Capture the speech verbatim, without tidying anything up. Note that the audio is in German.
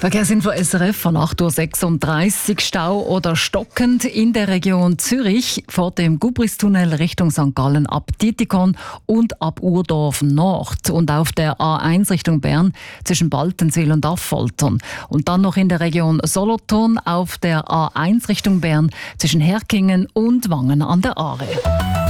Verkehrsinfo S R F von acht Uhr sechsunddreißig. Stau oder stockend in der Region Zürich vor dem Gubristunnel Richtung Sankt Gallen ab Dietikon und ab Urdorf Nord und auf der A eins Richtung Bern zwischen Baltenswil und Affoltern. Und dann noch in der Region Solothurn auf der A eins Richtung Bern zwischen Herkingen und Wangen an der Aare.